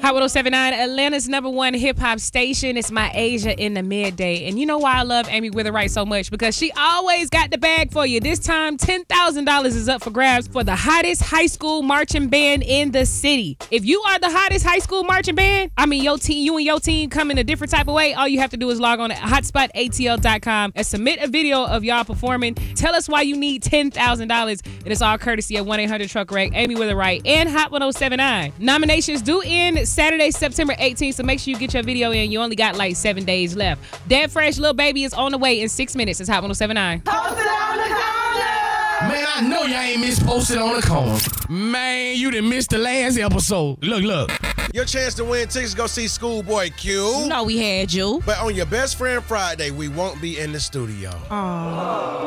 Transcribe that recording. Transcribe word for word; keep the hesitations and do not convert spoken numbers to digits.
Hot one oh seven point nine, Atlanta's number one hip-hop station. It's My Asia in the midday. And you know why I love Amy Witherite so much? Because she always got the bag for you. This time, ten thousand dollars is up for grabs for the hottest high school marching band in the city. If you are the hottest high school marching band, I mean, your team, you and your team come in a different type of way. All you have to do is log on to hotspot A T L dot com and submit a video of y'all performing. Tell us why you need ten thousand dollars. And it's all courtesy of one eight hundred truck wreck, Amy Witherite, and Hot one oh seven point nine. Nominations due in Saturday, September eighteenth, so make sure you get your video in. You only got like seven days left. Dead Fresh Lil Baby is on the way in six minutes. It's Hot one oh seven point nine. Post it on the corner! Man, I know y'all ain't missed posted on the corner. Man, you done missed the last episode. Look, look. Your chance to win tickets to go see Schoolboy Q. No, we had you. But on your Best Friend Friday, we won't be in the studio. Aww.